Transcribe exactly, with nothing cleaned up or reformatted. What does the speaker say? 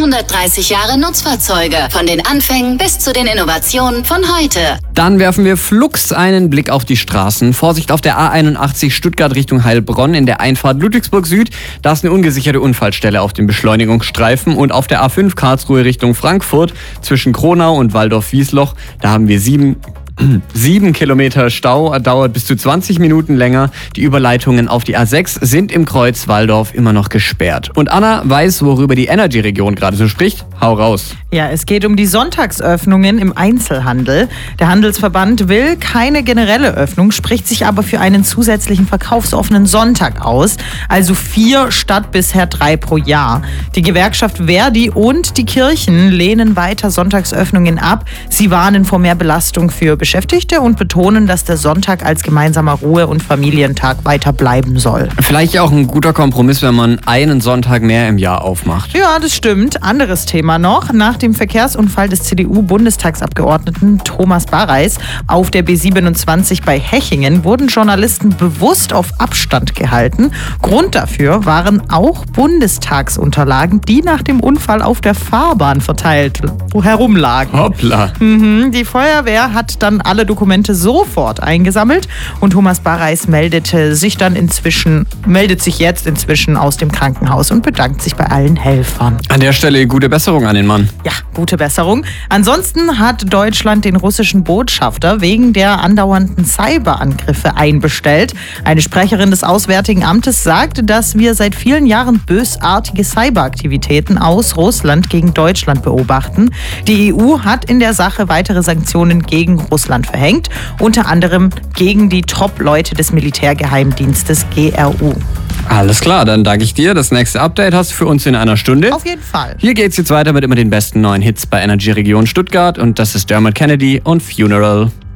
hundertdreißig Jahre Nutzfahrzeuge. Von den Anfängen bis zu den Innovationen von heute. Dann werfen wir flugs einen Blick auf die Straßen. Vorsicht auf der A einundachtzig Stuttgart Richtung Heilbronn in der Einfahrt Ludwigsburg Süd. Da ist eine ungesicherte Unfallstelle auf dem Beschleunigungsstreifen. Und auf der A fünf Karlsruhe Richtung Frankfurt zwischen Kronau und Waldorf-Wiesloch, da haben wir sieben... Sieben Kilometer Stau, dauert bis zu zwanzig Minuten länger. Die Überleitungen auf die A sechs sind im Kreuz Walldorf immer noch gesperrt. Und Anna weiß, worüber die Energy-Region gerade so spricht. Hau raus. Ja, es geht um die Sonntagsöffnungen im Einzelhandel. Der Handelsverband will keine generelle Öffnung, spricht sich aber für einen zusätzlichen verkaufsoffenen Sonntag aus. Also vier statt bisher drei pro Jahr. Die Gewerkschaft Verdi und die Kirchen lehnen weiter Sonntagsöffnungen ab. Sie warnen vor mehr Belastung für Beschäftigte und betonen, dass der Sonntag als gemeinsamer Ruhe- und Familientag weiter bleiben soll. Vielleicht auch ein guter Kompromiss, wenn man einen Sonntag mehr im Jahr aufmacht. Ja, das stimmt. Anderes Thema noch. Nach dem Verkehrsunfall des C D U-Bundestagsabgeordneten Thomas Barreis auf der B siebenundzwanzig bei Hechingen wurden Journalisten bewusst auf Abstand gehalten. Grund dafür waren auch Bundestagsunterlagen, die nach dem Unfall auf der Fahrbahn verteilt herumlagen. Hoppla. Mhm, die Feuerwehr hat dann alle Dokumente sofort eingesammelt und Thomas Barreis meldete sich dann inzwischen, meldet sich jetzt inzwischen aus dem Krankenhaus und bedankt sich bei allen Helfern. An der Stelle gute Besserung an den Mann. Ja, gute Besserung. Ansonsten hat Deutschland den russischen Botschafter wegen der andauernden Cyberangriffe einbestellt. Eine Sprecherin des Auswärtigen Amtes sagte, dass wir seit vielen Jahren bösartige Cyberaktivitäten aus Russland gegen Deutschland beobachten. Die E U hat in der Sache weitere Sanktionen gegen Russland verhängt, unter anderem gegen die Top-Leute des Militärgeheimdienstes G R U. Alles klar, dann danke ich dir. Das nächste Update hast du für uns in einer Stunde. Auf jeden Fall. Hier geht's jetzt weiter mit immer den besten neuen Hits bei Energy Region Stuttgart und das ist Dermot Kennedy und Funeral.